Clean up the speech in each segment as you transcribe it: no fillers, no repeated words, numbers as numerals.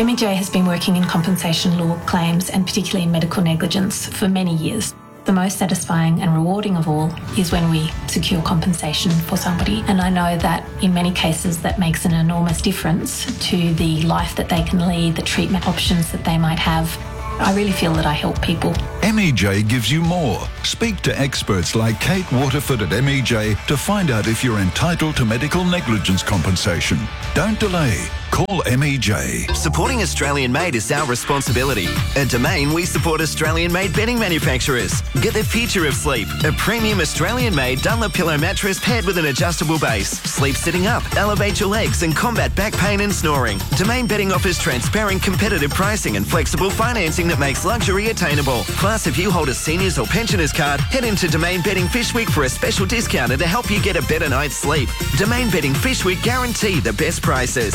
MEJ has been working in compensation law claims and particularly in medical negligence for many years. The most satisfying and rewarding of all is when we secure compensation for somebody. And I know that in many cases that makes an enormous difference to the life that they can lead, the treatment options that they might have. I really feel that I help people. MEJ gives you more. Speak to experts like Kate Waterford at MEJ to find out if you're entitled to medical negligence compensation. Don't delay. Call MEJ. Supporting Australian-made is our responsibility. At Domain, we support Australian-made bedding manufacturers. Get the future of sleep. A premium Australian-made Dunlop pillow mattress paired with an adjustable base. Sleep sitting up, elevate your legs and combat back pain and snoring. Domain Bedding offers transparent, competitive pricing and flexible financing that makes luxury attainable. Plus, if you hold a seniors or pensioners card, head into Domain Bedding Fish Week for a special discount to help you get a better night's sleep. Domain Bedding Fish Week guarantee the best prices.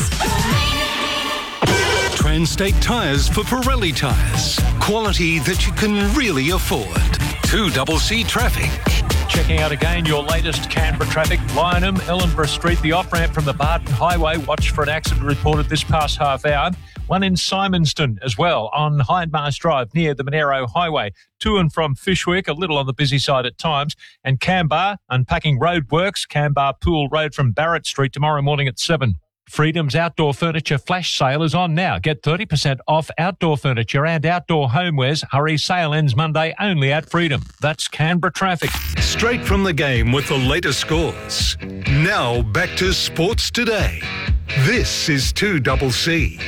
Transtate Tyres for Pirelli tyres. Quality that you can really afford. 2CC Traffic. Checking out again your latest Canberra traffic. Lynham, Ellenborough Street, the off-ramp from the Barton Highway. Watch for an accident reported this past half hour. One in Simonston as well on Hindmarsh Drive near the Monero Highway. To and from Fishwick, a little on the busy side at times. And Canberra, unpacking roadworks, Canberra Pool Road from Barrett Street tomorrow morning at 7. Freedom's outdoor furniture flash sale is on now. Get 30% off outdoor furniture and outdoor homewares. Hurry, sale ends Monday only at Freedom. That's Canberra traffic. Straight from the game with the latest scores. Now back to Sports Today. This is 2CC.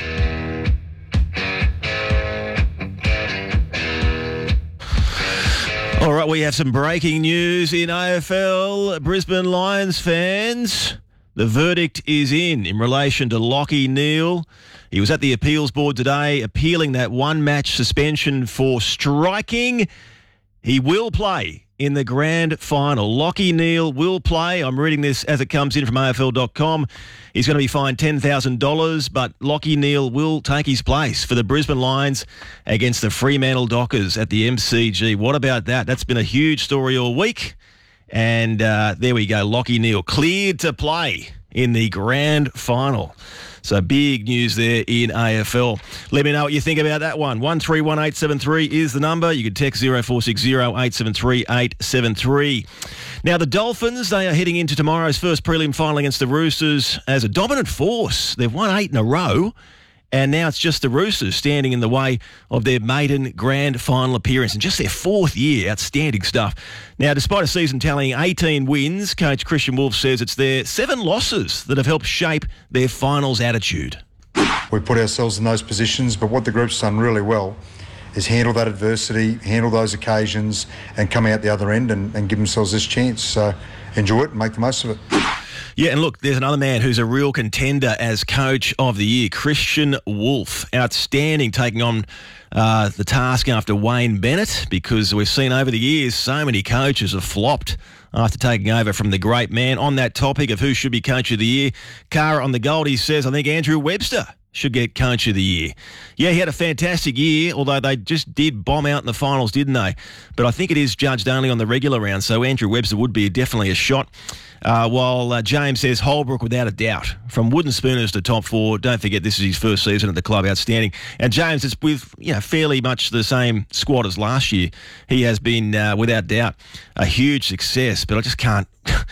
All right, we have some breaking news in AFL. Brisbane Lions fans, the verdict is in relation to Lachie Neale. He was at the appeals board today appealing that one-match suspension for striking. He will play in the grand final. Lachie Neale will play. I'm reading this as it comes in from AFL.com. He's going to be fined $10,000, but Lachie Neale will take his place for the Brisbane Lions against the Fremantle Dockers at the MCG. What about that? That's been a huge story all week. And there we go. Lachie Neale cleared to play in the grand final. So big news there in AFL. Let me know what you think about that one. 131873 is the number. You can text 0460 873 873. Now, the Dolphins, they are heading into tomorrow's first prelim final against the Roosters as a dominant force. They've won 8 in a row. And now it's just the Roosters standing in the way of their maiden grand final appearance in just their 4th year. Outstanding stuff. Now, despite a season tallying 18 wins, Coach Christian Wolf says it's their 7 losses that have helped shape their finals attitude. We put ourselves in those positions, but what the group's done really well is handle that adversity, handle those occasions, and come out the other end and give themselves this chance. So enjoy it and make the most of it. Yeah, and look, there's another man who's a real contender as Coach of the Year, Christian Wolf. Outstanding, taking on the task after Wayne Bennett, because we've seen over the years so many coaches have flopped after taking over from the great man. On that topic of who should be Coach of the Year, Cara on the Goldie says, I think Andrew Webster should get Coach of the Year. Yeah, he had a fantastic year, although they just did bomb out in the finals, didn't they? But I think it is judged only on the regular round, so Andrew Webster would be definitely a shot. While James says Holbrook without a doubt. From wooden spooners to top 4. Don't forget this is his first season at the club. Outstanding. And James is with fairly much the same squad as last year. He has been without doubt a huge success, but I just can't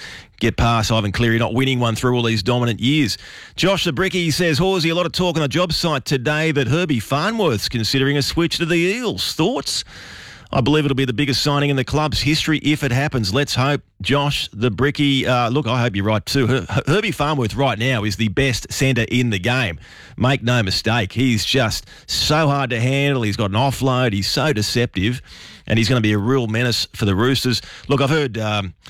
get past Ivan Cleary not winning one through all these dominant years. Josh the Bricky says, Horsey, a lot of talk on the job site today that Herbie Farnworth's considering a switch to the Eels. Thoughts? I believe it'll be the biggest signing in the club's history if it happens. Let's hope. Josh the Bricky. Look, I hope you're right too. Herbie Farnworth right now is the best centre in the game. Make no mistake. He's just so hard to handle. He's got an offload. He's so deceptive. And he's going to be a real menace for the Roosters. Look, I've heard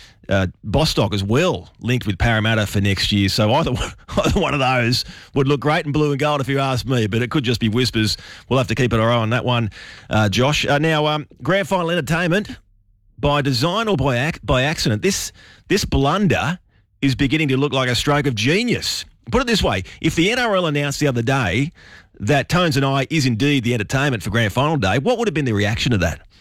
Bostock as well linked with Parramatta for next year. So either one of those would look great in blue and gold if you ask me, but it could just be whispers. We'll have to keep an eye on that one, Josh. Now, grand final entertainment, by design or by accident, this blunder is beginning to look like a stroke of genius. Put it this way, if the NRL announced the other day that Tones and I is indeed the entertainment for grand final day, what would have been the reaction to that?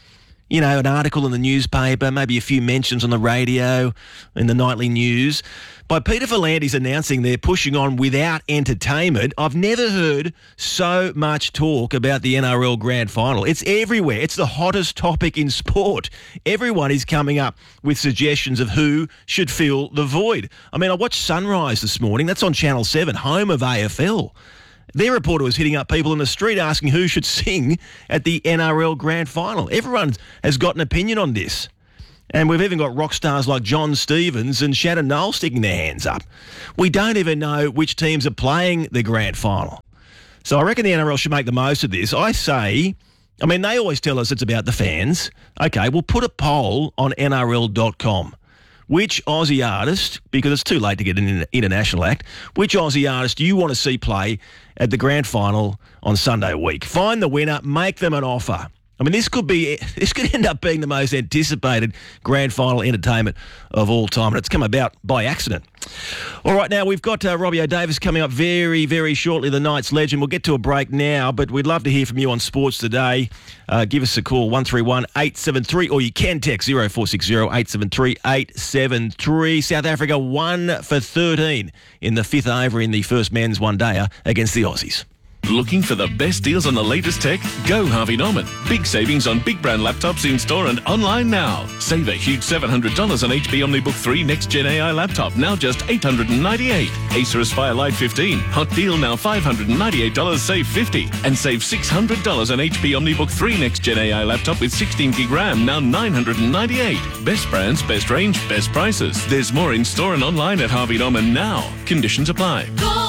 You know, an article in the newspaper, maybe a few mentions on the radio, in the nightly news. By Peter V'landys announcing they're pushing on without entertainment, I've never heard so much talk about the NRL Grand Final. It's everywhere. It's the hottest topic in sport. Everyone is coming up with suggestions of who should fill the void. I mean, I watched Sunrise this morning. That's on Channel 7, home of AFL. Their reporter was hitting up people in the street asking who should sing at the NRL Grand Final. Everyone has got an opinion on this. And we've even got rock stars like John Stevens and Shannon Noel sticking their hands up. We don't even know which teams are playing the Grand Final. So I reckon the NRL should make the most of this. I say, I mean, they always tell us it's about the fans. Okay, we'll put a poll on NRL.com. Which Aussie artist, because it's too late to get an international act, which Aussie artist do you want to see play at the Grand Final on Sunday week? Find the winner, make them an offer. I mean, this could end up being the most anticipated Grand Final entertainment of all time, and it's come about by accident. All right, now we've got Robbie O'Davis coming up very, very shortly, the Knights legend. We'll get to a break now, but we'd love to hear from you on Sports Today. Give us a call, 131-873, or you can text 0460 873 873. South Africa 1 for 13 in the fifth over in the first men's one-dayer against the Aussies. Looking for the best deals on the latest tech? Go Harvey Norman. Big savings on big brand laptops in store and online now. Save a huge $700 on HP OmniBook 3 Next Gen AI laptop, now just $898. Acer Aspire Lite 15. Hot deal now $598, save $50. And save $600 on HP OmniBook 3 Next Gen AI laptop with 16 gig RAM, now $998. Best brands, best range, best prices. There's more in store and online at Harvey Norman now. Conditions apply. Go!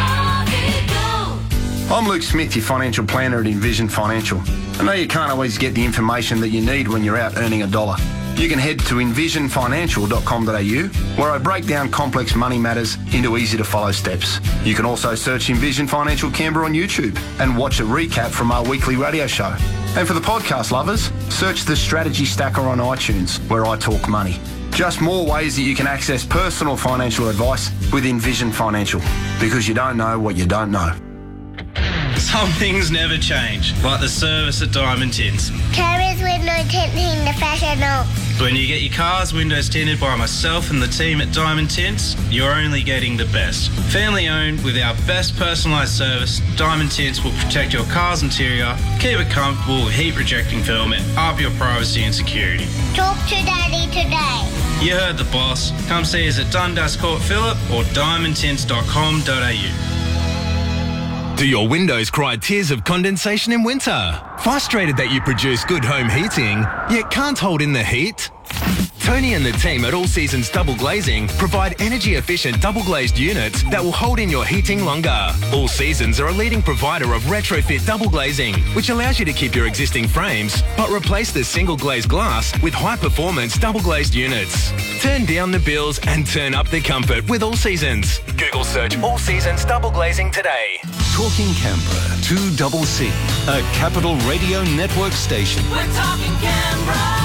I'm Luke Smith, your financial planner at Envision Financial. I know you can't always get the information that you need when you're out earning a dollar. You can head to envisionfinancial.com.au, where I break down complex money matters into easy-to-follow steps. You can also search Envision Financial Canberra on YouTube and watch a recap from our weekly radio show. And for the podcast lovers, search the Strategy Stacker on iTunes, where I talk money. Just more ways that you can access personal financial advice with Envision Financial, because you don't know what you don't know. Some things never change, like the service at Diamond Tints. Carriers window tinting professional. When you get your car's windows tinted by myself and the team at Diamond Tints, you're only getting the best. Family owned with our best personalised service, Diamond Tints will protect your car's interior, keep it comfortable with heat rejecting film, and up your privacy and security. Talk to Daddy today. You heard the boss. Come see us at Dundas Court Phillip or diamondtints.com.au. Do your windows cry tears of condensation in winter? Frustrated that you produce good home heating, yet can't hold in the heat? Tony and the team at All Seasons Double Glazing provide energy-efficient double-glazed units that will hold in your heating longer. All Seasons are a leading provider of retrofit double glazing, which allows you to keep your existing frames, but replace the single-glazed glass with high-performance double-glazed units. Turn down the bills and turn up the comfort with All Seasons. Google search All Seasons Double Glazing today. Talking Canberra, 2CC, a Capital Radio Network station. We're talking Canberra.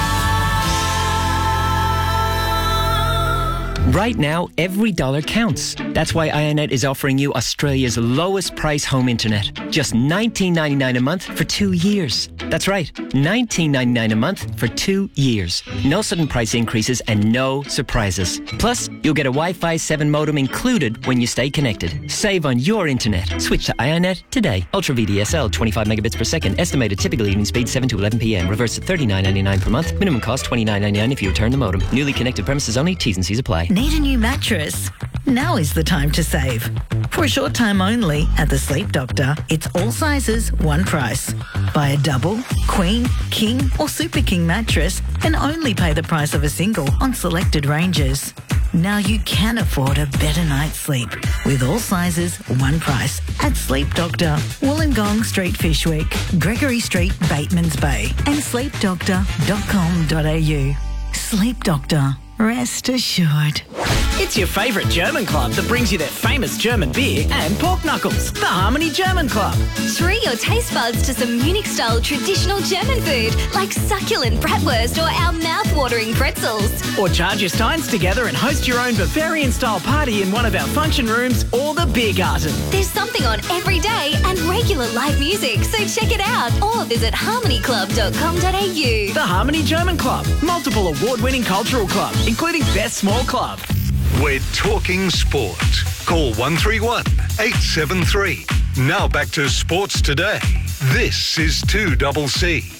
Right now, every dollar counts. That's why Ionet is offering you Australia's lowest price home internet. Just $19.99 a month for 2 years. That's right, $19.99 a month for 2 years. No sudden price increases and no surprises. Plus, you'll get a Wi-Fi 7 modem included when you stay connected. Save on your internet. Switch to Ionet today. Ultra VDSL, 25 megabits per second. Estimated typical evening speed 7 to 11 p.m. Reverse at $39.99 per month. Minimum cost $29.99 if you return the modem. Newly connected premises only. T's and C's apply. Need a new mattress? Now is the time to save. For a short time only at the Sleep Doctor, it's all sizes, one price. Buy a double, queen, king or super king mattress and only pay the price of a single on selected ranges. Now you can afford a better night's sleep with all sizes, one price at Sleep Doctor, Wollongong Street, Fishwick, Gregory Street, Batemans Bay and sleepdoctor.com.au. Sleep Doctor. Rest assured. It's your favourite German club that brings you their famous German beer and pork knuckles. The Harmony German Club. Treat your taste buds to some Munich-style traditional German food like succulent bratwurst or our mouth-watering pretzels. Or charge your steins together and host your own Bavarian-style party in one of our function rooms or the Biergarten. There's something on every day and regular live music, so check it out or visit harmonyclub.com.au. The Harmony German Club. Multiple award-winning cultural club, including Best Small Club. We're talking sport. Call 131 873. Now back to Sports Today. This is 2CC.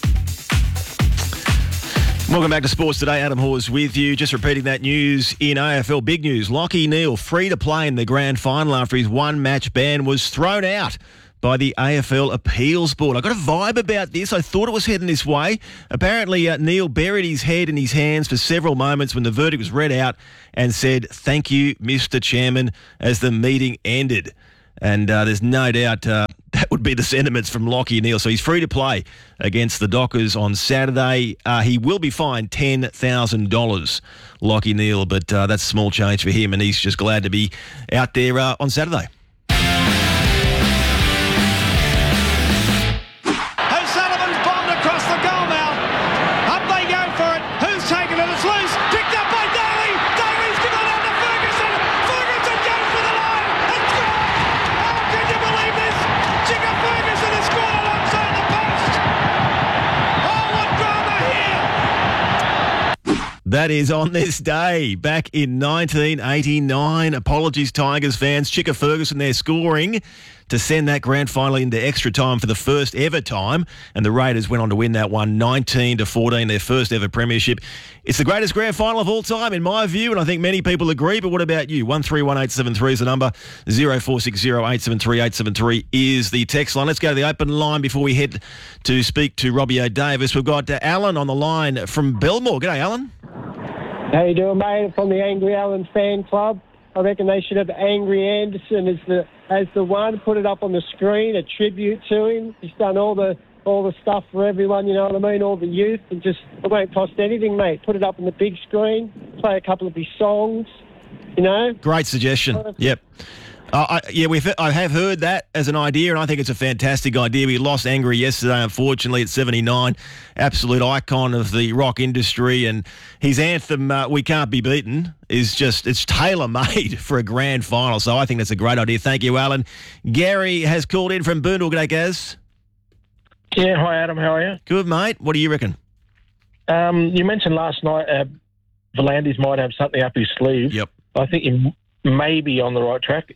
Welcome back to Sports Today. Adam Hawes with you. Just repeating that news in AFL. Big news. Lachie Neale free to play in the grand final after his one-match ban was thrown out by the AFL Appeals Board. I got a vibe about this. I thought it was heading this way. Apparently, Neale buried his head in his hands for several moments when the verdict was read out and said, "Thank you, Mr. Chairman," as the meeting ended. And there's no doubt that would be the sentiments from Lachie Neale. So he's free to play against the Dockers on Saturday. He will be fined $10,000, Lachie Neale, but that's small change for him, and he's just glad to be out there on Saturday. That is on this day, back in 1989. Apologies, Tigers fans. Chicka Ferguson there scoring to send that grand final into extra time for the first ever time. And the Raiders went on to win that one 19-14, their first ever premiership. It's the greatest grand final of all time, in my view, and I think many people agree. But what about you? 131873 is the number. 0460 873 873 is the text line. Let's go to the open line before we head to speak to Robbie O'Davis. We've got Alan on the line from Belmore. G'day, Alan. How you doing, mate? From the Angry Alan fan club. I reckon they should have Angry Anderson as the one. Put it up on the screen, a tribute to him. He's done all the stuff for everyone, you know what I mean, all the youth, and just, it won't cost anything, mate. Put it up on the big screen, play a couple of his songs, you know. Great suggestion. Yep. I have heard that as an idea, and I think it's a fantastic idea. We lost Angry yesterday, unfortunately, at 79. Absolute icon of the rock industry, and his anthem, We Can't Be Beaten, is just, it's tailor-made for a grand final. So I think that's a great idea. Thank you, Alan. Gary has called in from Boondall. G'day, Gaz. Yeah, hi, Adam. How are you? Good, mate. What do you reckon? You mentioned last night Volandis might have something up his sleeve. Yep. I think he may be on the right track.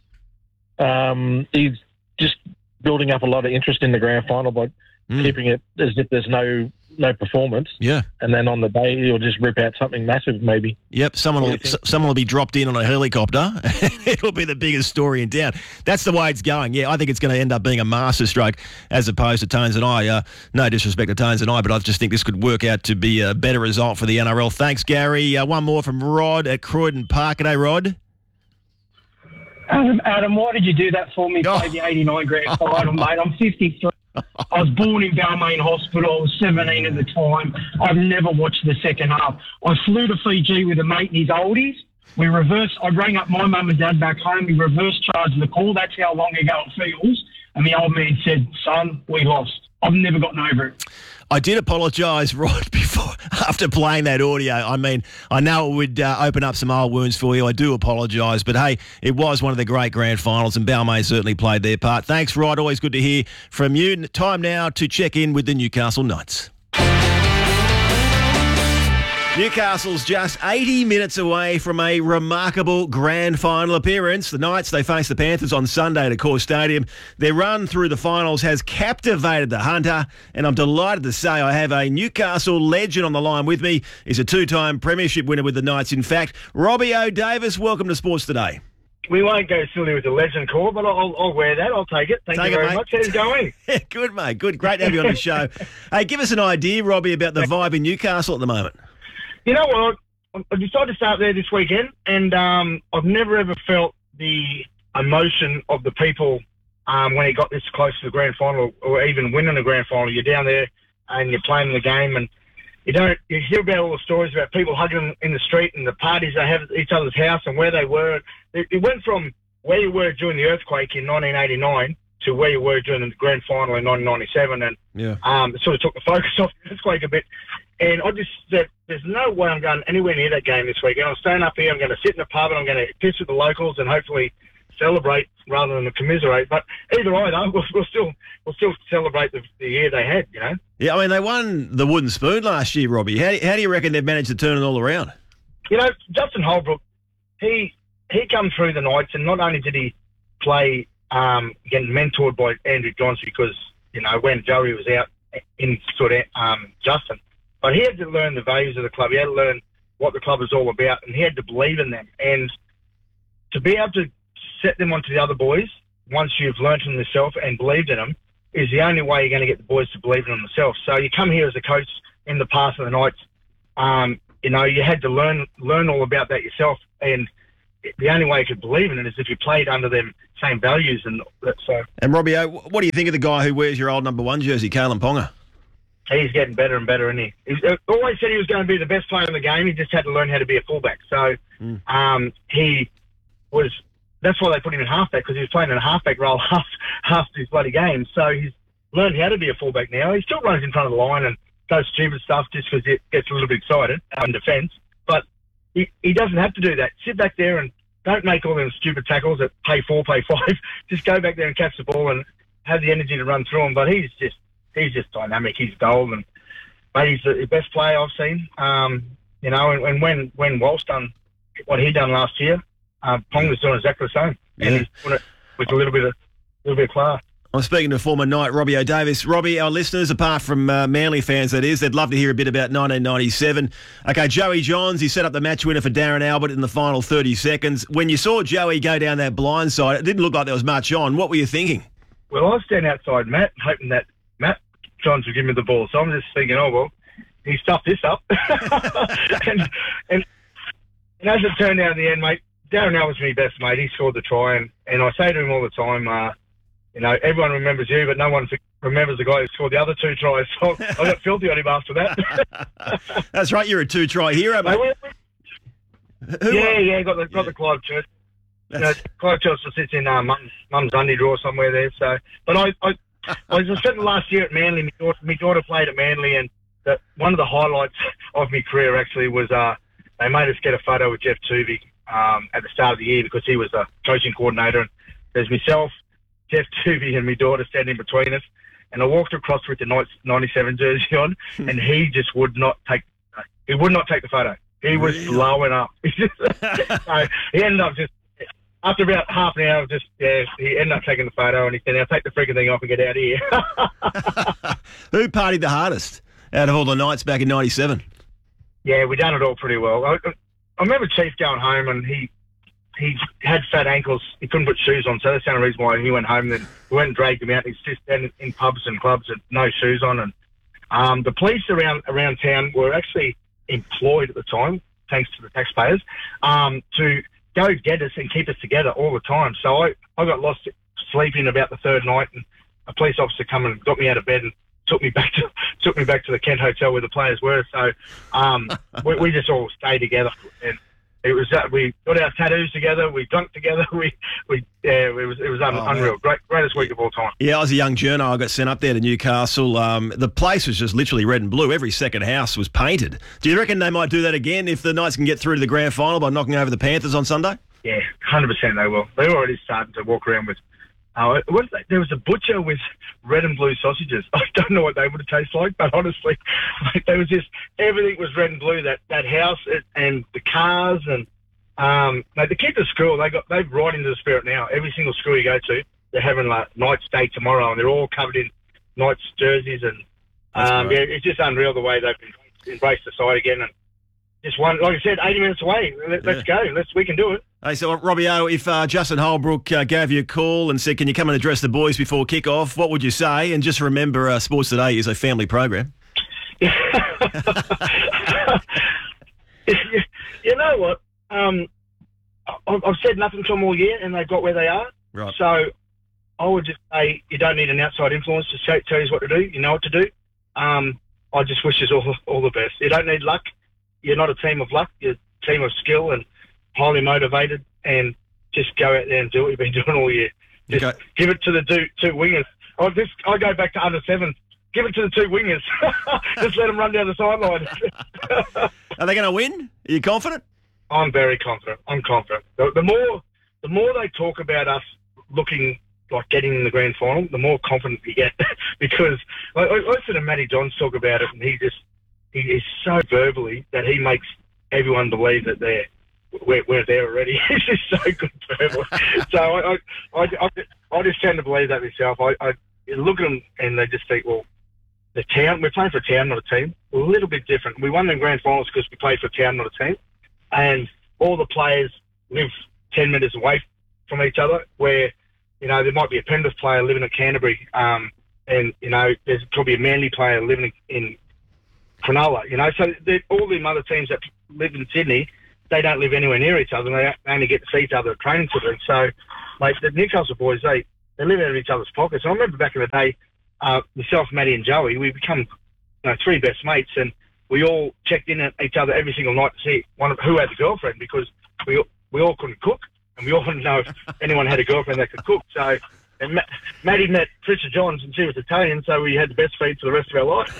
He's just building up a lot of interest in the grand final by keeping it as if there's no performance. Yeah. And then on the day, he'll just rip out something massive, maybe. Yep. Someone will be dropped in on a helicopter. It'll be the biggest story in town. That's the way it's going. Yeah, I think it's going to end up being a masterstroke as opposed to Tones and I. No disrespect to Tones and I, but I just think this could work out to be a better result for the NRL. Thanks, Gary. One more from Rod at Croydon Park. G'day, Rod. Adam, why did you do that for me? Play the 89 grand final, mate. I'm 53. I was born in Balmain Hospital. I was 17 at the time. I've never watched the second half. I flew to Fiji with a mate and his oldies. I rang up my mum and dad back home. We reverse charged the call. That's how long ago it feels. And the old man said, "Son, we lost." I've never gotten over it. I did apologise, Rod, after playing that audio. I mean, I know it would open up some old wounds for you. I do apologise. But, hey, it was one of the great grand finals, and Balmain certainly played their part. Thanks, Rod. Always good to hear from you. Time now to check in with the Newcastle Knights. Newcastle's just 80 minutes away from a remarkable grand final appearance. The Knights, they face the Panthers on Sunday at Accor Stadium. Their run through the finals has captivated the Hunter, and I'm delighted to say I have a Newcastle legend on the line with me. He's a two-time premiership winner with the Knights, in fact. Robbie O'Davis, welcome to Sports Today. We won't go silly with the legend call, but I'll wear that. I'll take it. Thank you very much. How's it going? Good, mate. Good. Great to have you on the show. Hey, give us an idea, Robbie, about the vibe in Newcastle at the moment. You know what? I decided to start there this weekend, and I've never ever felt the emotion of the people when it got this close to the grand final, or even winning the grand final. You're down there and you're playing the game, and you hear about all the stories about people hugging in the street and the parties they have at each other's house and where they were. It went from where you were during the earthquake in 1989 to where you were during the grand final in 1997, and it sort of took the focus off the earthquake a bit. And I just said, there's no way I'm going anywhere near that game this weekend. I'm staying up here. I'm going to sit in the pub and I'm going to piss with the locals and hopefully celebrate rather than commiserate. But either way, though, we'll still celebrate the year they had. You know. Yeah, I mean they won the Wooden Spoon last year, Robbie. How do you reckon they've managed to turn it all around? You know, Justin Holbrook, he come through the Knights, and not only did he play getting mentored by Andrew Johns because when Joey was out in Justin. But he had to learn the values of the club. He had to learn what the club is all about, and he had to believe in them. And to be able to set them onto the other boys, once you've learned them yourself and believed in them, is the only way you're going to get the boys to believe in them themselves. So you come here as a coach in the past of the Knights, you had to learn all about that yourself. And the only way you could believe in it is if you played under them same values. And so. And Robbie, what do you think of the guy who wears your old number 1 jersey, Kalen Ponga? He's getting better and better, isn't he? He always said he was going to be the best player in the game. He just had to learn how to be a fullback. So he was. That's why they put him in halfback, because he was playing in a halfback role half his bloody game. So he's learned how to be a fullback now. He still runs in front of the line and does stupid stuff just because he gets a little bit excited in defence. But he doesn't have to do that. Sit back there and don't make all them stupid tackles that pay 4, pay 5. Just go back there and catch the ball and have the energy to run through them. But he's just dynamic. He's gold, and mate, he's the best player I've seen. And when Walsh done what he done last year, Ponga's doing exactly the same, and he's doing it with a little bit of class. I'm speaking to former Knight Robbie O'Davis. Robbie, our listeners, apart from Manly fans, that is, they'd love to hear a bit about 1997. Okay, Joey Johns, he set up the match winner for Darren Albert in the final 30 seconds. When you saw Joey go down that blind side, it didn't look like there was much on. What were you thinking? Well, I was standing outside Matt, hoping that Matt Johns would give me the ball. So I'm just thinking, oh, well, he stuffed this up. and as it turned out in the end, mate, Darren Albert's my best mate. He scored the try, and I say to him all the time, everyone remembers you, but no one remembers the guy who scored the other 2 tries. So I got filthy on him after that. That's right, you're a 2-try hero, mate. Yeah, got the Clive Church. Clive Church sits in Mum's Undy drawer somewhere there. So, but I spent the last year at Manly. My daughter played at Manly, and one of the highlights of my career actually was they made us get a photo with Jeff Tuvey at the start of the year because he was a coaching coordinator. And there's myself, Jeff Tuvey, and my daughter standing between us. And I walked across with the Knights 97 jersey on, and he just would not take the photo. He was blowing up. So he ended up just. After about half an hour, he ended up taking the photo, and he said, "Now take the freaking thing off and get out of here." Who partied the hardest out of all the Knights back in 97? Yeah, we done it all pretty well. I remember Chief going home, and he had fat ankles. He couldn't put shoes on, so that's the only reason why he went home. Then we went and dragged him out. He's just in pubs and clubs with no shoes on. And the police around town were actually employed at the time, thanks to the taxpayers, to go get us and keep us together all the time. So I got lost sleeping about the third night, and a police officer come and got me out of bed and took me back to the Kent Hotel where the players were. So we just all stayed together, and it was we got our tattoos together, we drank together, it was unreal. Greatest week of all time. Yeah, I was a young journo. I got sent up there to Newcastle. The place was just literally red and blue. Every second house was painted. Do you reckon they might do that again if the Knights can get through to the grand final by knocking over the Panthers on Sunday? Yeah, 100% they will. They're already starting to walk around with. There was a butcher with red and blue sausages. I don't know what they would have tasted like, but honestly, there was just everything was red and blue. That house and the cars and the kids at school they're right into the spirit now. Every single school you go to, they're having Knights Day tomorrow, and they're all covered in Knights jerseys, and it's just unreal the way they've embraced the side again. And just one, like I said, 80 minutes away. Let's go. We can do it. Hey, so Robbie O, if Justin Holbrook gave you a call and said, "Can you come and address the boys before kick-off?" what would you say? And just remember, Sports Today is a family program. You know what? I've said nothing to them all year, and they've got where they are. Right. So I would just say you don't need an outside influence to tell you what to do. You know what to do. I just wish us all the best. You don't need luck. You're not a team of luck. You're a team of skill and highly motivated, and just go out there and do what you've been doing all year. Just give it to the two wingers. I go back to under 7. Give it to the 2 wingers. Just let them run down the sideline. Are they going to win? Are you confident? I'm very confident. I'm confident. The more they talk about us looking like getting in the grand final, the more confident we get. Because I listen to Matty Johns talk about it, and he is so verbally that he makes everyone believe that we're there already. He's just so good verbally. So I just tend to believe that myself. I look at them and they just think, well, the town, we're playing for a town, not a team. A little bit different. We won the grand finals because we played for a town, not a team. And all the players live 10 minutes away from each other, where, you know, there might be a Penrith player living in Canterbury, and, you know, there's probably a Manly player living in Cronulla, you know. So all the other teams that live in Sydney, they don't live anywhere near each other, and they only get to see each other at training centre. So, like, the Newcastle boys, they live out of each other's pockets. And I remember back in the day, myself, Matty and Joey, we become 3 best mates, and we all checked in at each other every single night to see who had the girlfriend, because we all couldn't cook, and we all didn't know if anyone had a girlfriend that could cook. So, and Matty met Trisha Johns, and she was Italian, so we had the best feed for the rest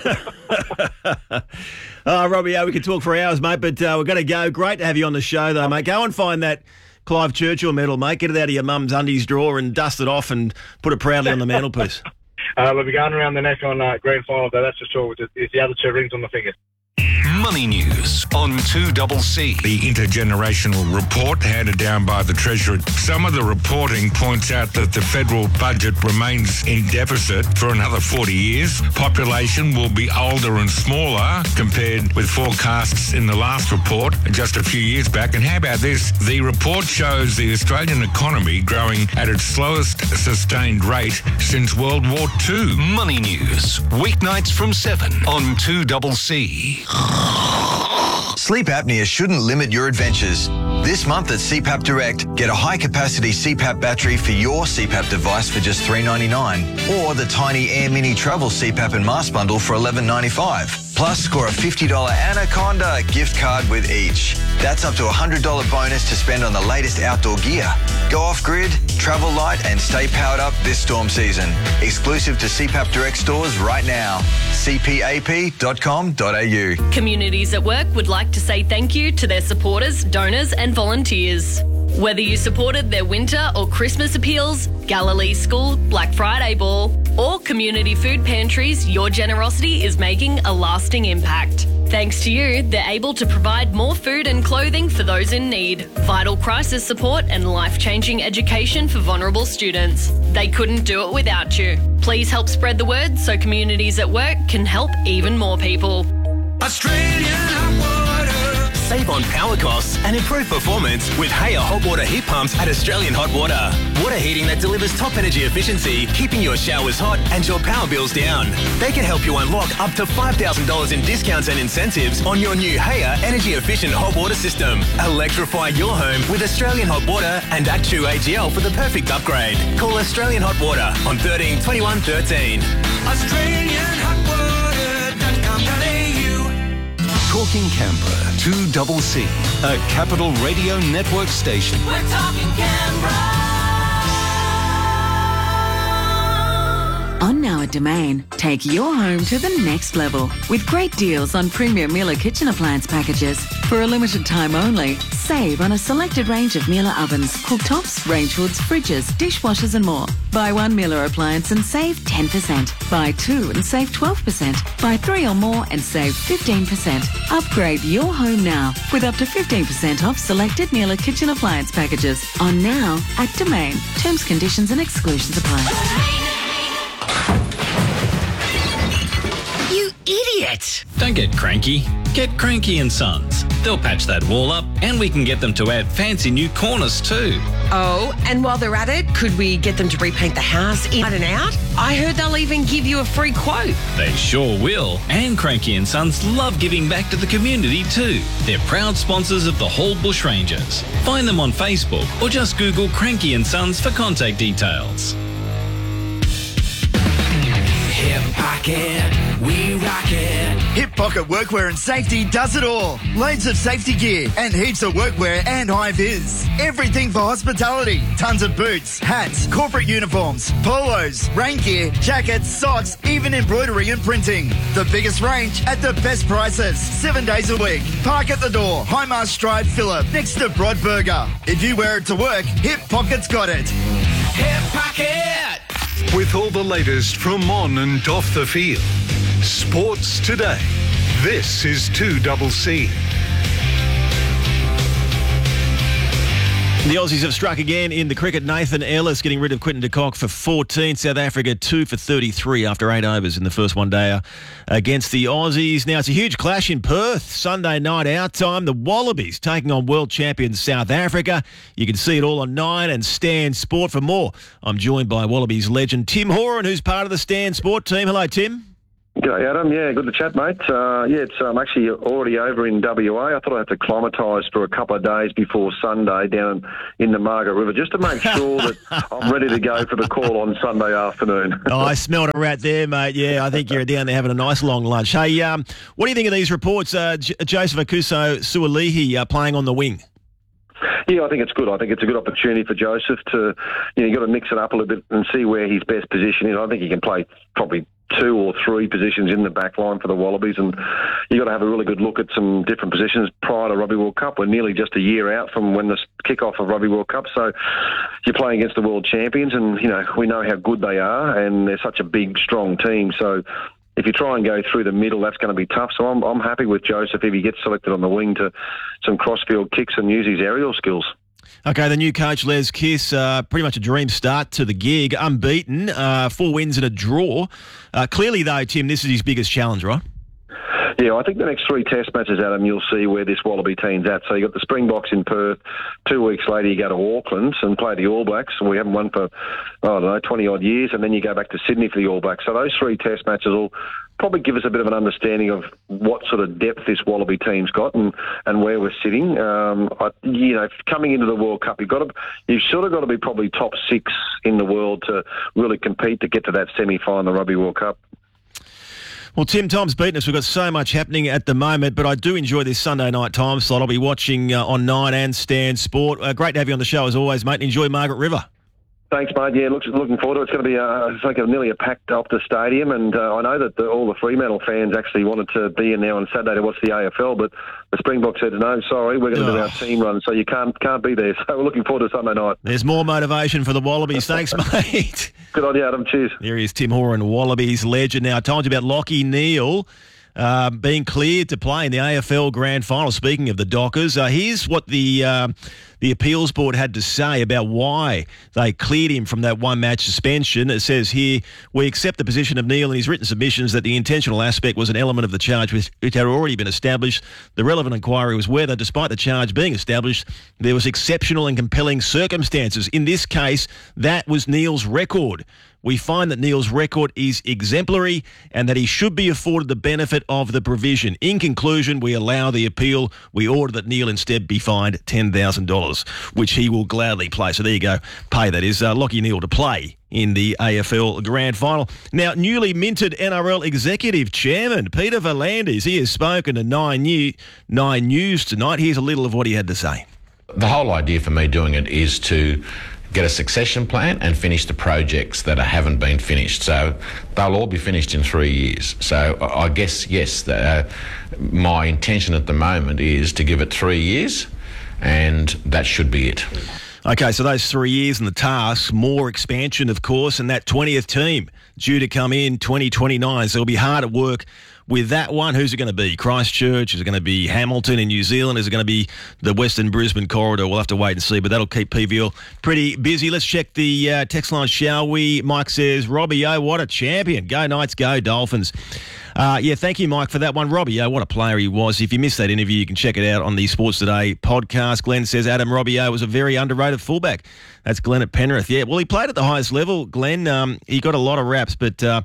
of our life. Robbie, we could talk for hours, mate, but we're going to go. Great to have you on the show, though, mate. Go and find that Clive Churchill medal, mate. Get it out of your mum's undies drawer and dust it off and put it proudly on the mantelpiece. They'll be going around the neck on grand final, though, that's for sure, with the other 2 rings on the finger. Money news on 2CC. The intergenerational report handed down by the Treasurer. Some of the reporting points out that the federal budget remains in deficit for another 40 years. Population will be older and smaller compared with forecasts in the last report just a few years back. And how about this? The report shows the Australian economy growing at its slowest sustained rate since World War II. Money news, weeknights from 7 on 2CC. Sleep apnea shouldn't limit your adventures. This month at CPAP Direct, get a high-capacity CPAP battery for your CPAP device for just $3.99, or the Tiny Air Mini Travel CPAP and Mask Bundle for $11.95. Plus, score a $50 Anaconda gift card with each. That's up to a $100 bonus to spend on the latest outdoor gear. Go off-grid, travel light, and stay powered up this storm season. Exclusive to CPAP Direct stores right now. cpap.com.au. Communities at Work would like to say thank you to their supporters, donors and volunteers. Whether you supported their winter or Christmas appeals, Galilee School, Black Friday Ball, or community food pantries, your generosity is making a lasting impact. Thanks to you, they're able to provide more food and clothing for those in need, vital crisis support and life-changing education for vulnerable students. They couldn't do it without you. Please help spread the word so Communities at Work can help even more people. Australian Hot Water. Save on power costs and improve performance with Haya hot water heat pumps at Australian Hot Water. Water heating that delivers top energy efficiency, keeping your showers hot and your power bills down. They can help you unlock up to $5,000 in discounts and incentives on your new Haya energy efficient hot water system. Electrify your home with Australian Hot Water and Actu AGL for the perfect upgrade. Call Australian Hot Water on 13 21 13. AustralianHotWater.com.au. Talking Canberra, 2CC, a Capital Radio Network station. We're talking Canberra. On now at Domain, take your home to the next level with great deals on premium Miele kitchen appliance packages. For a limited time only, save on a selected range of Miele ovens, cooktops, range hoods, fridges, dishwashers and more. Buy 1 Miele appliance and save 10%. Buy 2 and save 12%. Buy 3 or more and save 15%. Upgrade your home now with up to 15% off selected Miele kitchen appliance packages. On now at Domain. Terms, conditions and exclusions apply. You idiot! Don't get cranky. Get Cranky and Sons. They'll patch that wall up and we can get them to add fancy new corners too. Oh, and while they're at it, could we get them to repaint the house inside and out? I heard they'll even give you a free quote. They sure will. And Cranky and Sons love giving back to the community too. They're proud sponsors of the Hall Bushrangers. Find them on Facebook or just Google Cranky and Sons for contact details. Hip pocket, we rock it. Hip Pocket Workwear and Safety does it all. Loads of safety gear and heaps of workwear and high vis. Everything for hospitality. Tons of boots, hats, corporate uniforms, polos, rain gear, jackets, socks, even embroidery and printing. The biggest range at the best prices. 7 days a week. Park at the door. Highmast Drive, Phillip, next to Broadburger. If you wear it to work, Hip Pocket's got it. Hip Pocket! With all the latest from on and off the field. Sports Today. This is 2CC. The Aussies have struck again in the cricket. Nathan Ellis getting rid of Quinton de Kock for 14. South Africa 2 for 33 after 8 overs in the first one-dayer against the Aussies. Now, it's a huge clash in Perth. Sunday night out time. The Wallabies taking on world champions South Africa. You can see it all on 9 and Stan Sport. For more, I'm joined by Wallabies legend Tim Horan, who's part of the Stan Sport team. Hello, Tim. G'day, Adam. Yeah, good to chat, mate. It's actually already over in WA. I thought I had to acclimatise for a couple of days before Sunday down in the Margaret River just to make sure that I'm ready to go for the call on Sunday afternoon. Oh, I smelled a rat there, mate. Yeah, I think you're down there having a nice long lunch. Hey, what do you think of these reports? Joseph Akuso-Sualihi playing on the wing. Yeah, I think it's good. I think it's a good opportunity for Joseph to, you've got to mix it up a little bit and see where his best position is. I think he can play probably 2 or 3 positions in the back line for the Wallabies, and you've got to have a really good look at some different positions prior to Rugby World Cup. We're nearly just a year out from when the kick-off of Rugby World Cup, so you're playing against the world champions, and, we know how good they are, and they're such a big, strong team, so if you try and go through the middle, that's going to be tough. So I'm happy with Joseph if he gets selected on the wing to some crossfield kicks and use his aerial skills. Okay, the new coach, Les Kiss, pretty much a dream start to the gig. Unbeaten, 4 wins and a draw. Clearly, though, Tim, this is his biggest challenge, right? Yeah, I think the next 3 test matches, Adam, you'll see where this Wallaby team's at. So you've got the Springboks in Perth. 2 weeks later, you go to Auckland and play the All Blacks. And we haven't won for, 20-odd years. And then you go back to Sydney for the All Blacks. So those 3 test matches will probably give us a bit of an understanding of what sort of depth this Wallaby team's got and where we're sitting. Coming into the World Cup, you've sort of got to be probably top 6 in the world to really compete to get to that semi-final Rugby World Cup. Well, Tim, time's beaten us. We've got so much happening at the moment, but I do enjoy this Sunday night time slot. I'll be watching on 9 and Stan Sport. Great to have you on the show as always, mate. Enjoy Margaret River. Thanks, mate. Yeah, looking forward to it. It's going to be nearly a packed Optus Stadium, and I know that all the Fremantle fans actually wanted to be in there on Saturday to watch the AFL, but the Springboks said, no, sorry, we're going to do our team run, so you can't be there. So we're looking forward to Sunday night. There's more motivation for the Wallabies. Thanks, mate. Good on you, Adam. Cheers. There he is, Tim Horan, Wallabies legend. Now, I told you about Lachie Neale being cleared to play in the AFL Grand Final. Speaking of the Dockers, here's what the appeals board had to say about why they cleared him from that 1-match suspension. It says here, we accept the position of Neale in his written submissions that the intentional aspect was an element of the charge which had already been established. The relevant inquiry was whether, despite the charge being established, there was exceptional and compelling circumstances. In this case, that was Neale's record. We find that Neale's record is exemplary and that he should be afforded the benefit of the provision. In conclusion, we allow the appeal. We order that Neale instead be fined $10,000, which he will gladly pay. So there you go. Pay, that is. Lachie Neale to play in the AFL Grand Final. Now, newly minted NRL Executive Chairman Peter V'landys, he has spoken to 9 News tonight. Here's a little of what he had to say. The whole idea for me doing it is to get a succession plan and finish the projects that haven't been finished. So they'll all be finished in 3 years. So I guess, yes, my intention at the moment is to give it 3 years, and that should be it. Okay, so those 3 years and the tasks, more expansion, of course, and that 20th team due to come in 2029. So it'll be hard at work with that one. Who's it going to be? Christchurch? Is it going to be Hamilton in New Zealand? Is it going to be the Western Brisbane corridor? We'll have to wait and see, but that'll keep PVL pretty busy. Let's check the text line, shall we? Mike says, Robbie O, what a champion. Go Knights, go Dolphins. Thank you, Mike, for that one. Robbie O, what a player he was. If you missed that interview, you can check it out on the Sports Today podcast. Glenn says, Adam, Robbie O was a very underrated fullback. That's Glenn at Penrith. Yeah, well, he played at the highest level, Glenn. He got a lot of raps, but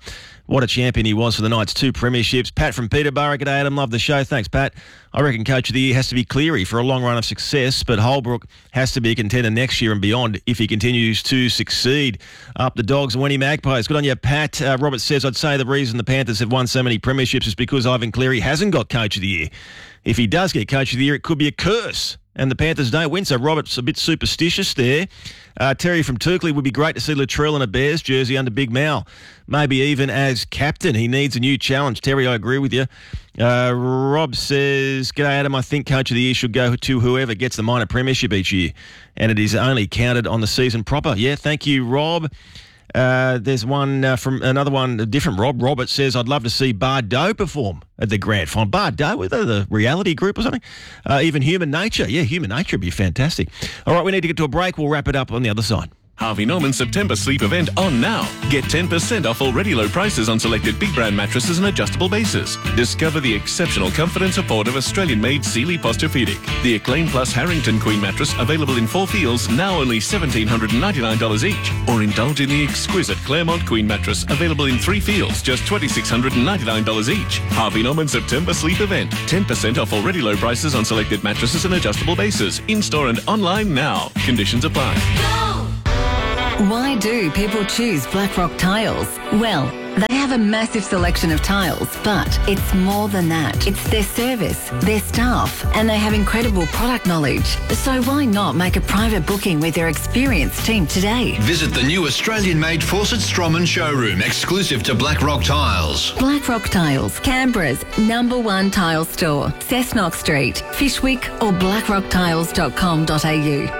What a champion he was for the Knights. 2 premierships. Pat from Peterborough. G'day, Adam. Love the show. Thanks, Pat. I reckon Coach of the Year has to be Cleary for a long run of success, but Holbrook has to be a contender next year and beyond if he continues to succeed. Up the Dogs and Wenny Magpies. Good on you, Pat. Robert says, I'd say the reason the Panthers have won so many premierships is because Ivan Cleary hasn't got Coach of the Year. If he does get Coach of the Year, it could be a curse. And the Panthers don't win, so Robert's a bit superstitious there. Terry from Turkley, would be great to see Latrell in a Bears jersey under Big Mal. Maybe even as captain. He needs a new challenge. Terry, I agree with you. Rob says, G'day, Adam. I think Coach of the Year should go to whoever gets the minor premiership each year. And it is only counted on the season proper. Yeah, thank you, Rob. There's one from another one, a different Rob. Robert says, I'd love to see Bardo perform at the grand final. Bardo, were they the reality group or something? Even Human Nature. Yeah, Human Nature would be fantastic. All right, we need to get to a break. We'll wrap it up on the other side. Harvey Norman's September sleep event on now. Get 10% off already low prices on selected big brand mattresses and adjustable bases. Discover the exceptional comfort and support of Australian-made Sealy Posturepedic. The Acclaim Plus Harrington Queen mattress available in 4 feels, now only $1,799 each. Or indulge in the exquisite Claremont Queen mattress available in 3 feels, just $2,699 each. Harvey Norman's September sleep event. 10% off already low prices on selected mattresses and adjustable bases. In-store and online now. Conditions apply. Why do people choose Blackrock Tiles? Well, they have a massive selection of tiles, but it's more than that. It's their service, their staff, and they have incredible product knowledge. So why not make a private booking with their experienced team today? Visit the new Australian-made Fawcett Stroman showroom, exclusive to Blackrock Tiles. Blackrock Tiles, Canberra's #1 tile store. Cessnock Street, Fishwick or blackrocktiles.com.au.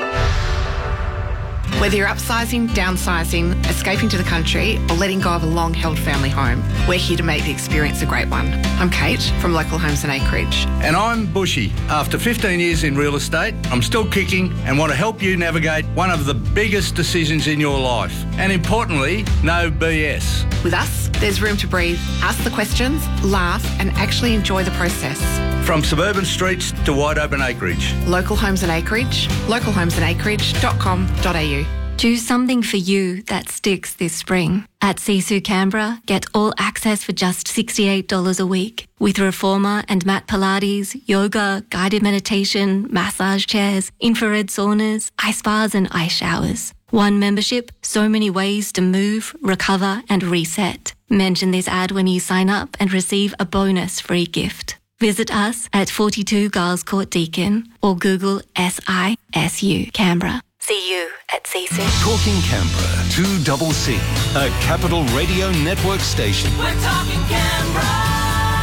Whether you're upsizing, downsizing, escaping to the country, or letting go of a long-held family home, we're here to make the experience a great one. I'm Kate from Local Homes and Acreage. And I'm Bushy. After 15 years in real estate, I'm still kicking and want to help you navigate one of the biggest decisions in your life. And importantly, no BS. With us, there's room to breathe, ask the questions, laugh, and actually enjoy the process. From suburban streets to wide open acreage. Local Homes and Acreage, localhomesandacreage.com.au. Do something for you that sticks this spring. At Sisu Canberra, get all access for just $68 a week. With Reformer and mat Pilates, yoga, guided meditation, massage chairs, infrared saunas, ice baths and ice showers. One membership, so many ways to move, recover and reset. Mention this ad when you sign up and receive a bonus free gift. Visit us at 42 Giles Court Deakin or Google SISU Canberra. See you at Sisu. Talking Canberra, 2CC, a Capital Radio Network station. We're talking Canberra.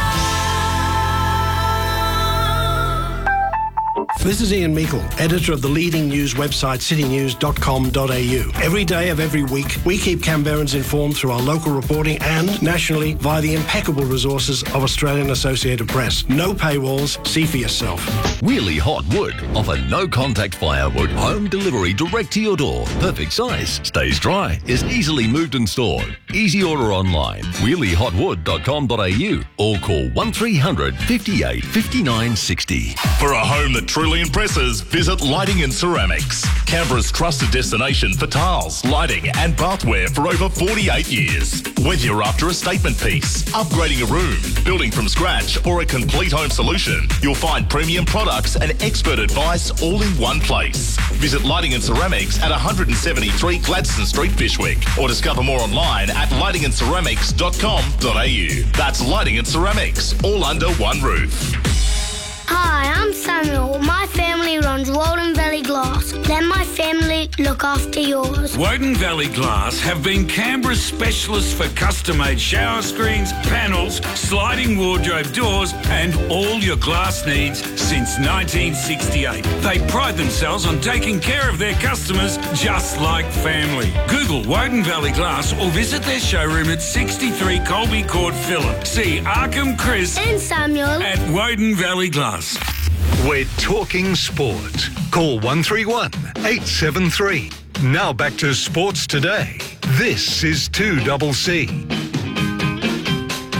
This is Ian Meikle, editor of the leading news website citynews.com.au. Every day of every week, we keep Canberrans informed through our local reporting and nationally via the impeccable resources of Australian Associated Press. No paywalls, see for yourself. Wheelie Hot Wood offer no-contact firewood, home delivery direct to your door. Perfect size, stays dry, is easily moved and stored. Easy order online, wheeliehotwood.com.au or call 1300 58 59 60. For a home that truly impresses, visit Lighting and Ceramics. Canberra's trusted destination for tiles, lighting and bathware for over 48 years. Whether you're after a statement piece, upgrading a room, building from scratch or a complete home solution, you'll find premium products and expert advice all in one place. Visit Lighting and Ceramics at 173 Gladstone Street, Fishwick, or discover more online at lightingandceramics.com.au. That's Lighting and Ceramics, all under one roof. Hi, I'm Samuel. My family runs Walden Valley Glass. Let my family look after yours. Woden Valley Glass have been Canberra's specialists for custom-made shower screens, panels, sliding wardrobe doors and all your glass needs since 1968. They pride themselves on taking care of their customers just like family. Google Woden Valley Glass or visit their showroom at 63 Colby Court, Phillip. See Arkham Chris and Samuel at Woden Valley Glass. We're talking sport. Call 131 873. Now back to Sports Today. This is 2CC.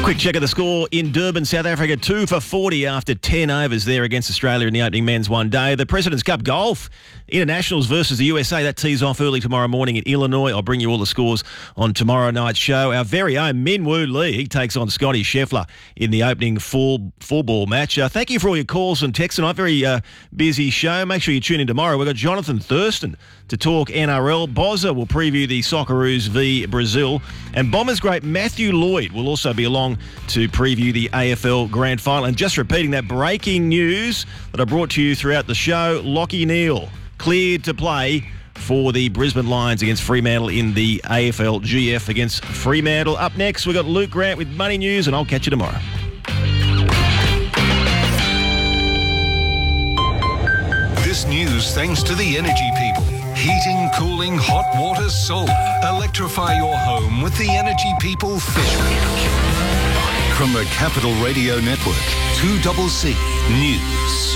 Quick check of the score in Durban, South Africa, 2 for 40 after 10 overs there against Australia in the opening men's one day. The President's Cup Golf Internationals versus the USA, that tees off early tomorrow morning in Illinois. I'll bring you all the scores on tomorrow night's show. Our very own Min Woo Lee, he takes on Scotty Scheffler in the opening four-ball match. Thank you for all your calls and texts tonight. Very busy show. Make sure you tune in tomorrow. We've got Jonathan Thurston to talk NRL. Bozza will preview the Socceroos v Brazil. And Bombers great Matthew Lloyd will also be along to preview the AFL Grand Final. And just repeating that breaking news that I brought to you throughout the show, Lachie Neale cleared to play for the Brisbane Lions against Fremantle in the AFL GF against Fremantle. Up next, we've got Luke Grant with Money News, and I'll catch you tomorrow. This news thanks to the energy people. Heating, cooling, hot water, solar. Electrify your home with the Energy People Fish Week. From the Capital Radio Network, 2CC News.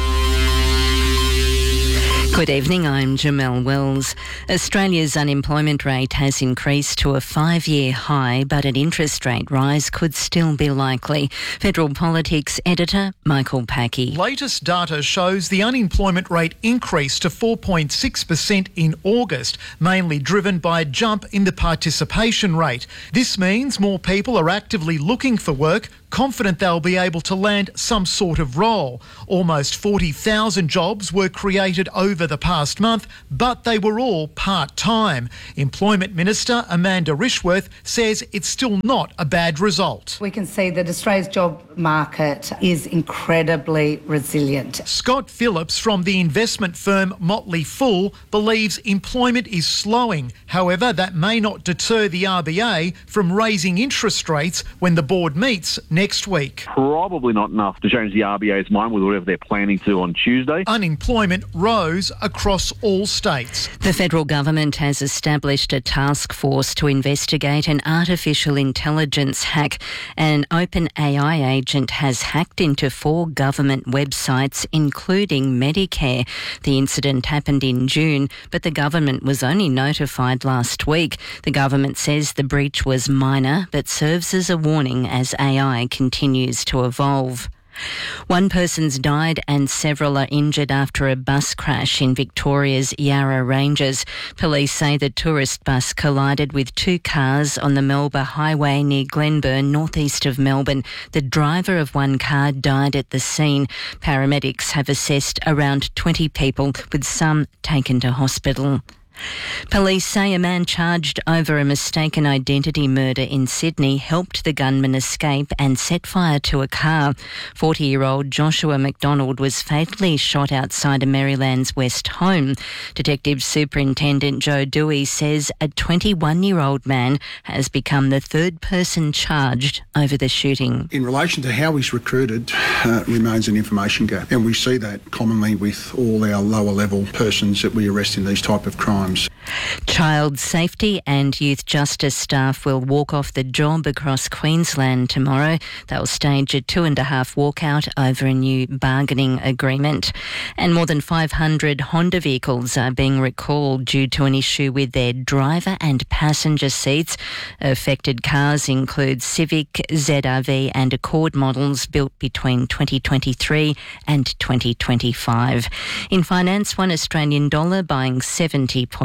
Good evening, I'm Jamelle Wells. Australia's unemployment rate has increased to a 5-year high, but an interest rate rise could still be likely. Federal Politics editor Michael Packey. Latest data shows the unemployment rate increased to 4.6% in August, mainly driven by a jump in the participation rate. This means more people are actively looking for work, confident they'll be able to land some sort of role. Almost 40,000 jobs were created over the past month, but they were all part-time. Employment Minister Amanda Rishworth says it's still not a bad result. We can see that Australia's job market is incredibly resilient. Scott Phillips from the investment firm Motley Fool believes employment is slowing. However, that may not deter the RBA from raising interest rates when the board meets next week. Probably not enough to change the RBA's mind with whatever they're planning to on Tuesday. Unemployment rose across all states. The federal government has established a task force to investigate an artificial intelligence hack. An OpenAI agent has hacked into 4 government websites, including Medicare. The incident happened in June, but the government was only notified last week. The government says the breach was minor, but serves as a warning as AI continues to evolve. One person's died and several are injured after a bus crash in Victoria's Yarra Ranges. Police say the tourist bus collided with 2 cars on the Melba Highway near Glenburn, northeast of Melbourne. The driver of one car died at the scene. Paramedics have assessed around 20 people, with some taken to hospital. Police say a man charged over a mistaken identity murder in Sydney helped the gunman escape and set fire to a car. 40-year-old Joshua McDonald was fatally shot outside a Maryland's West home. Detective Superintendent Joe Dewey says a 21-year-old man has become the 3rd person charged over the shooting. In relation to how he's recruited, remains an information gap, and we see that commonly with all our lower-level persons that we arrest in these type of crimes. Child safety and youth justice staff will walk off the job across Queensland tomorrow. They'll stage a 2.5 walkout over a new bargaining agreement. And more than 500 Honda vehicles are being recalled due to an issue with their driver and passenger seats. Affected cars include Civic, ZRV and Accord models built between 2023 and 2025. In finance, one Australian dollar buying 70.3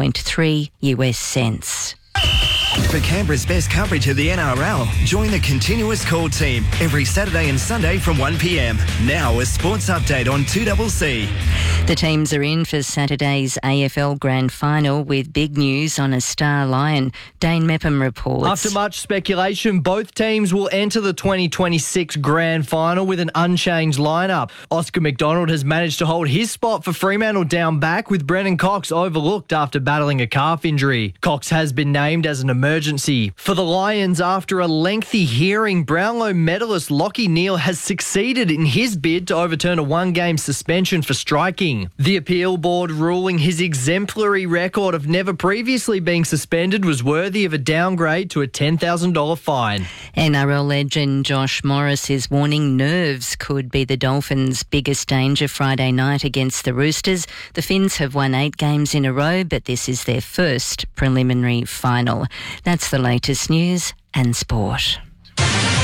US cents. For Canberra's best coverage of the NRL, join the Continuous Call team every Saturday and Sunday from 1 p.m. Now a sports update on 2CC. The teams are in for Saturday's AFL Grand Final with big news on a star lion. Dane Mepham reports. After much speculation, both teams will enter the 2026 Grand Final with an unchanged lineup. Oscar McDonald has managed to hold his spot for Fremantle down back, with Brennan Cox overlooked after battling a calf injury. Cox has been named as an emergency. For the Lions, after a lengthy hearing, Brownlow medalist Lachie Neale has succeeded in his bid to overturn a 1-game suspension for striking. The appeal board ruling his exemplary record of never previously being suspended was worthy of a downgrade to a $10,000 fine. NRL legend Josh Morris is warning nerves could be the Dolphins' biggest danger Friday night against the Roosters. The Finns have won 8 games in a row, but this is their first preliminary final. That's the latest news and sport.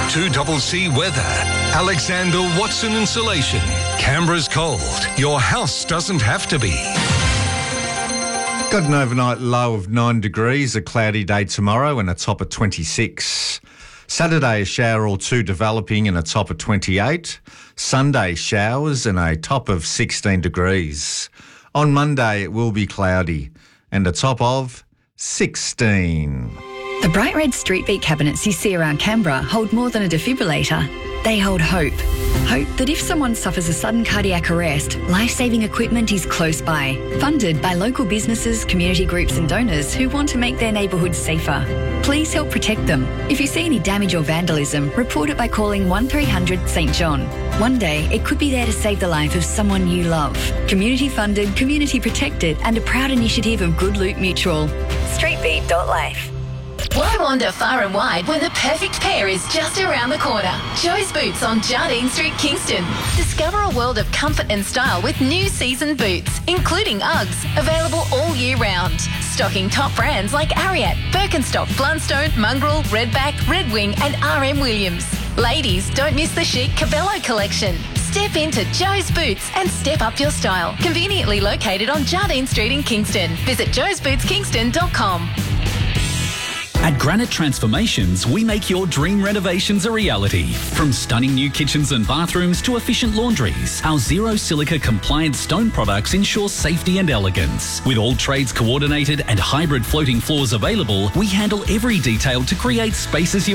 2CC weather. Alexander Watson Insulation. Canberra's cold. Your house doesn't have to be. Got an overnight low of 9 degrees, a cloudy day tomorrow and a top of 26. Saturday, a shower or two developing and a top of 28. Sunday, showers and a top of 16 degrees. On Monday, it will be cloudy and a top of 16. The bright red street beat cabinets you see around Canberra hold more than a defibrillator. They hold hope. Hope that if someone suffers a sudden cardiac arrest, life-saving equipment is close by. Funded by local businesses, community groups and donors who want to make their neighbourhoods safer. Please help protect them. If you see any damage or vandalism, report it by calling 1300 St John. One day, it could be there to save the life of someone you love. Community funded, community protected and a proud initiative of Good Loot Mutual. Streetbeat.life. Why wander far and wide when the perfect pair is just around the corner? Joe's Boots on Jardine Street, Kingston. Discover a world of comfort and style with new season boots, including Uggs, available all year round. Stocking top brands like Ariat, Birkenstock, Blundstone, Mongrel, Redback, Red Wing and RM Williams. Ladies, don't miss the chic Cabello collection. Step into Joe's Boots and step up your style. Conveniently located on Jardine Street in Kingston. Visit joesbootskingston.com. At Granite Transformations, we make your dream renovations a reality. From stunning new kitchens and bathrooms to efficient laundries, our zero silica compliant stone products ensure safety and elegance. With all trades coordinated and hybrid floating floors available, we handle every detail to create spaces you